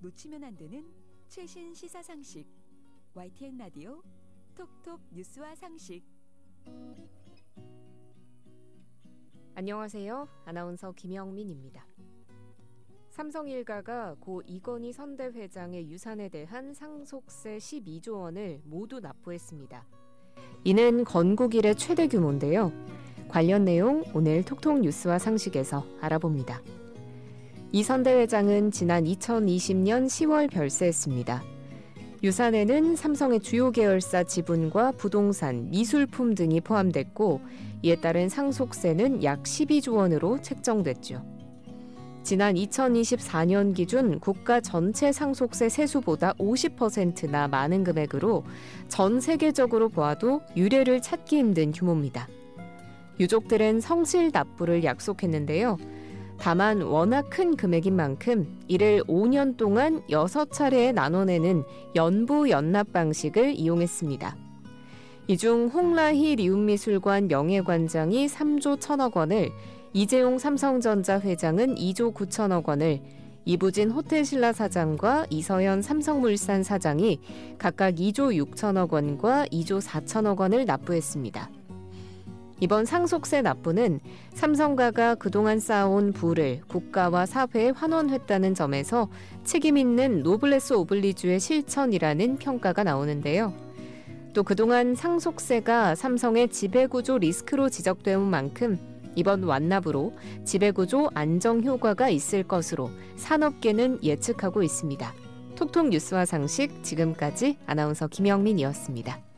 놓치면 안 되는 최신 시사 상식. YTN 라디오 톡톡 뉴스와 상식. 안녕하세요. 아나운서 김영민입니다. 삼성일가가 고 이건희 선대 회장의 유산에 대한 상속세 12조 원을 모두 납부했습니다. 이는 건국 이래 최대 규모인데요. 관련 내용 오늘 톡톡 뉴스와 상식에서 알아봅니다. 이 선대 회장은 지난 2020년 10월 별세했습니다. 유산에는 삼성의 주요 계열사 지분과 부동산, 미술품 등이 포함됐고 이에 따른 상속세는 약 12조 원으로 책정됐죠. 지난 2024년 기준 국가 전체 상속세 세수보다 50%나 많은 금액으로 전 세계적으로 보아도 유례를 찾기 힘든 규모입니다. 유족들은 성실 납부를 약속했는데요. 다만 워낙 큰 금액인 만큼 이를 5년 동안 6차례에 나눠내는 연부 연납 방식을 이용했습니다. 이 중 홍라희 리움미술관 명예관장이 3조 1천억 원을, 이재용 삼성전자 회장은 2조 9천억 원을, 이부진 호텔신라 사장과 이서현 삼성물산 사장이 각각 2조 6천억 원과 2조 4천억 원을 납부했습니다. 이번 상속세 납부는 삼성가가 그동안 쌓아온 부를 국가와 사회에 환원했다는 점에서 책임 있는 노블레스 오블리주의 실천이라는 평가가 나오는데요. 또 그동안 상속세가 삼성의 지배구조 리스크로 지적되어 온 만큼 이번 완납으로 지배구조 안정 효과가 있을 것으로 산업계는 예측하고 있습니다. 톡톡 뉴스와 상식, 지금까지 아나운서 김영민이었습니다.